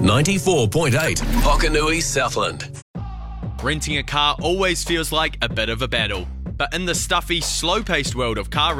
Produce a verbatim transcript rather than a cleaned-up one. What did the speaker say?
ninety-four point eight, Hokanui, Southland. Renting a car always feels like a bit of a battle. But in the stuffy, slow-paced world of car